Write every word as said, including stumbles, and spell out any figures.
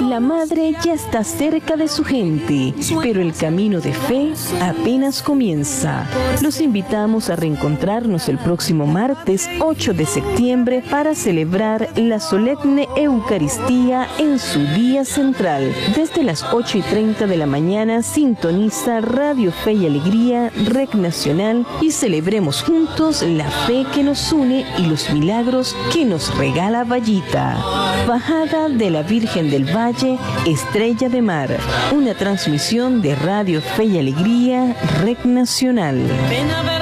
La Madre ya está cerca de su gente, pero el camino de fe apenas comienza. Los invitamos a reencontrarnos el próximo martes ocho de septiembre para celebrar la solemne Eucaristía en su día central. Desde las ocho y treinta de la mañana sintoniza Radio Fe y Alegría, Rec Nacional, y celebremos juntos la fe que nos une y los milagros que nos regala Vallita. Bajada de la Virgen del Valle, Estrella de Mar. Una transmisión de Radio Fe y Alegría, Rec Nacional.